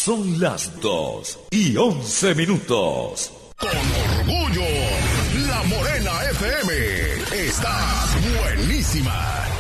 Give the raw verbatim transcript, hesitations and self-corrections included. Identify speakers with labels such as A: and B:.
A: Son las dos y once minutos.
B: Con orgullo, La Morena F M está buenísima.